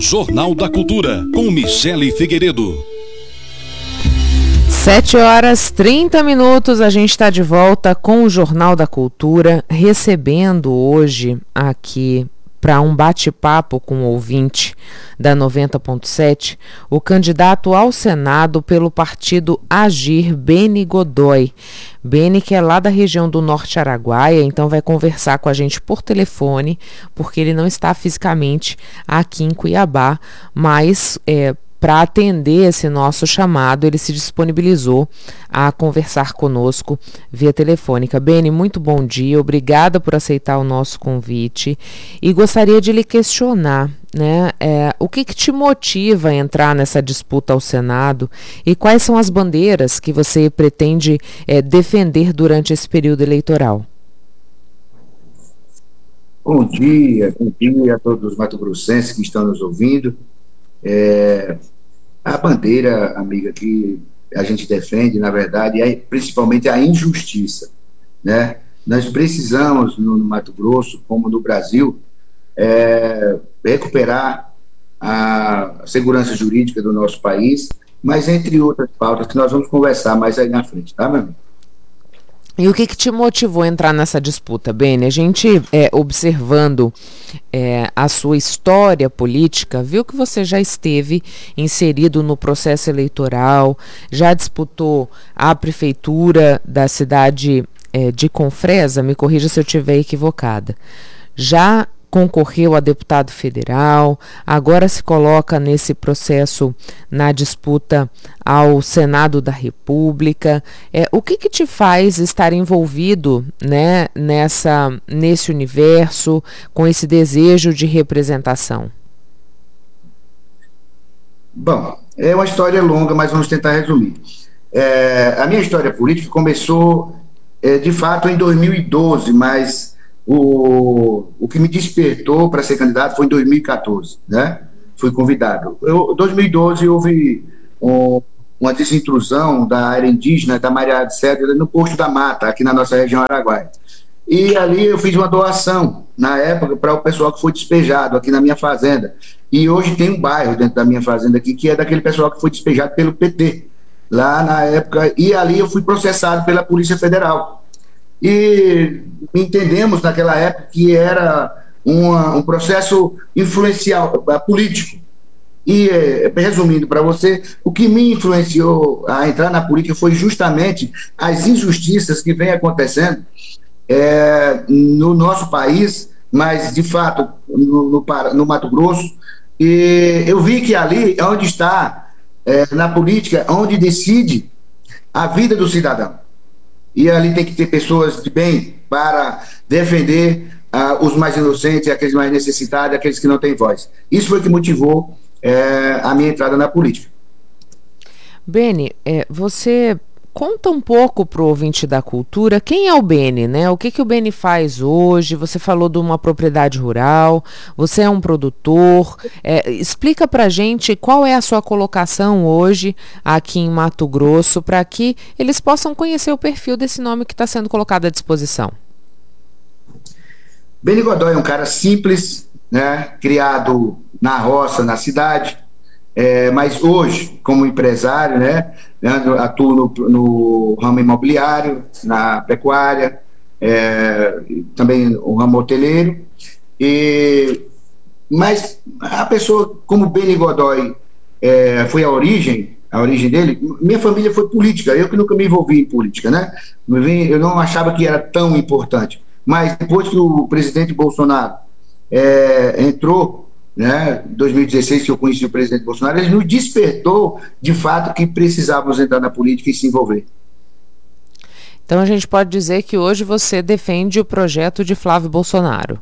Jornal da Cultura, com Michele Figueiredo. 7h30, a gente está de volta com o Jornal da Cultura, recebendo hoje aqui para um bate-papo com o ouvinte da 90.7, o candidato ao Senado pelo partido Agir, Beni Godoy. Beni, que é lá da região do Norte Araguaia, então vai conversar com a gente por telefone, porque ele não está fisicamente aqui em Cuiabá, mas para atender esse nosso chamado, ele se disponibilizou a conversar conosco via telefônica. Beni, muito bom dia, obrigada por aceitar o nosso convite e gostaria de lhe questionar, né, o que te motiva a entrar nessa disputa ao Senado e quais são as bandeiras que você pretende defender durante esse período eleitoral? Bom dia a todos os mato-grossenses que estão nos ouvindo. A bandeira, amiga, que a gente defende, na verdade, é principalmente a injustiça, né? Nós precisamos, no Mato Grosso, como no Brasil, recuperar a segurança jurídica do nosso país, mas entre outras pautas que nós vamos conversar mais aí na frente, tá, meu amigo? E o que te motivou a entrar nessa disputa, Beni? A gente, observando a sua história política, viu que você já esteve inserido no processo eleitoral, já disputou a prefeitura da cidade de Confresa, me corrija se eu estiver equivocada, já concorreu a deputado federal, agora se coloca nesse processo na disputa ao Senado da República. O que te faz estar envolvido, né, nesse universo, com esse desejo de representação? Bom, é uma história longa, mas vamos tentar resumir. A minha história política começou, de fato, em 2012, mas o que me despertou para ser candidato foi em 2014, né? Fui convidado. Em 2012 houve uma desintrusão da área indígena da Maria de Cédula no Posto da Mata, aqui na nossa região Araguaia. E ali eu fiz uma doação, na época, para o pessoal que foi despejado aqui na minha fazenda. E hoje tem um bairro dentro da minha fazenda aqui, que é daquele pessoal que foi despejado pelo PT, lá na época. E ali eu fui processado pela Polícia Federal. E entendemos naquela época que era um processo influencial, político. E, resumindo para você, o que me influenciou a entrar na política foi justamente as injustiças que vêm acontecendo no nosso país, mas, de fato, no Mato Grosso. E eu vi que ali é onde está, na política, onde decide a vida do cidadão. E ali tem que ter pessoas de bem para defender os mais inocentes, aqueles mais necessitados, aqueles que não têm voz. Isso foi o que motivou a minha entrada na política. Beni, você conta um pouco para o ouvinte da cultura quem é o Beni, né? O que o Beni faz hoje? Você falou de uma propriedade rural, você é um produtor. Explica para a gente qual é a sua colocação hoje aqui em Mato Grosso, para que eles possam conhecer o perfil desse nome que está sendo colocado à disposição. Beni Godoy é um cara simples, né? Criado na roça, na cidade. Mas hoje, como empresário, né, atuo no ramo imobiliário, na pecuária, também o ramo hoteleiro. Mas a pessoa, como Beni Godoy foi a origem dele, minha família foi política, eu que nunca me envolvi em política, né? Eu não achava que era tão importante. Mas depois que o presidente Bolsonaro entrou, né, em 2016, que eu conheci o presidente Bolsonaro, ele nos despertou, de fato, que precisávamos entrar na política e se envolver. Então a gente pode dizer que hoje você defende o projeto de Flávio Bolsonaro.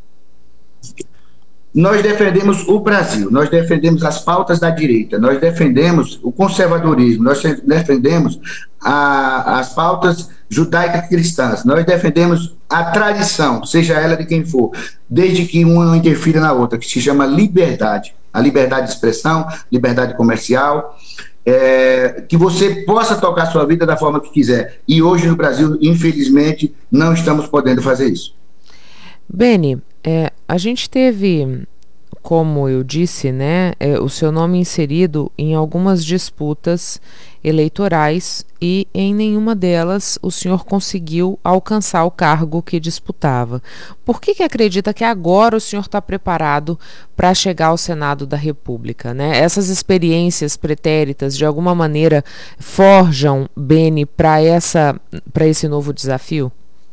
Nós defendemos o Brasil, nós defendemos as pautas da direita, nós defendemos o conservadorismo, nós defendemos as pautas judaico-cristãs, nós defendemos a tradição, seja ela de quem for, desde que uma não interfira na outra, que se chama liberdade, a liberdade de expressão, liberdade comercial, que você possa tocar sua vida da forma que quiser. E hoje no Brasil, infelizmente, não estamos podendo fazer isso. Beni, a gente teve como eu disse, né, o seu nome inserido em algumas disputas eleitorais e em nenhuma delas o senhor conseguiu alcançar o cargo que disputava. Por que acredita que agora o senhor está preparado para chegar ao Senado da República, né? Essas experiências pretéritas de alguma maneira forjam Beni para esse novo desafio?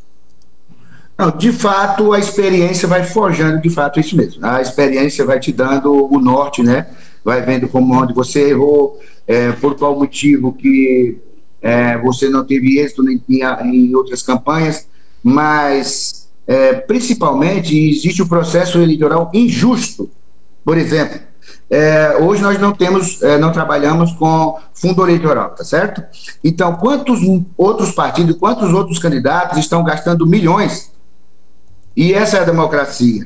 Não, de fato, a experiência vai forjando, de fato, isso mesmo. A experiência vai te dando o norte, né? Vai vendo onde você errou, por qual motivo que você não teve êxito em outras campanhas, mas, principalmente, existe o processo eleitoral injusto. Por exemplo, hoje nós não trabalhamos com fundo eleitoral, tá certo? Então, quantos outros partidos, quantos outros candidatos estão gastando milhões? E essa é a democracia.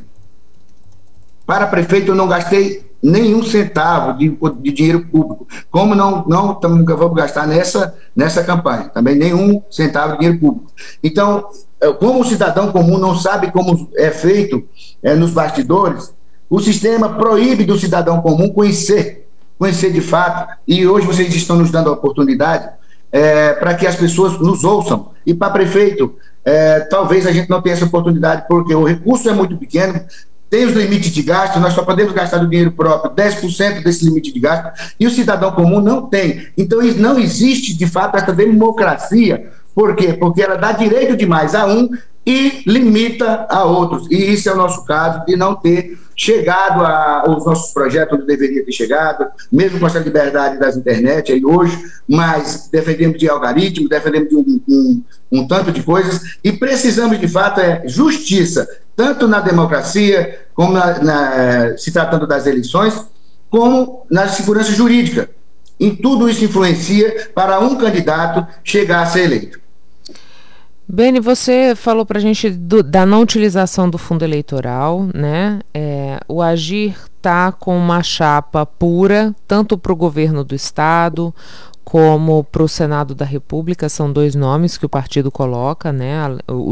Para prefeito, eu não gastei nenhum centavo de dinheiro público. Como nunca vamos gastar nessa campanha, também nenhum centavo de dinheiro público. Então, como o cidadão comum não sabe como é feito nos bastidores, o sistema proíbe do cidadão comum conhecer de fato, e hoje vocês estão nos dando a oportunidade para que as pessoas nos ouçam. E para prefeito, talvez a gente não tenha essa oportunidade, porque o recurso é muito pequeno, tem os limites de gasto, nós só podemos gastar do dinheiro próprio 10% desse limite de gasto, e o cidadão comum não tem. Então, não existe, de fato, essa democracia. Por quê? Porque ela dá direito demais a um e limita a outros. E isso é o nosso caso, de não ter chegado aos nossos projetos onde deveria ter chegado, mesmo com essa liberdade das internet aí hoje, mas defendemos de algoritmo, defendemos de um tanto de coisas, e precisamos, de fato, justiça, tanto na democracia, como se tratando das eleições, como na segurança jurídica. Em tudo isso influencia para um candidato chegar a ser eleito. Beni, você falou para a gente da não utilização do fundo eleitoral, né? O Agir está com uma chapa pura, tanto para o governo do estado como para o Senado da República, são dois nomes que o partido coloca, né?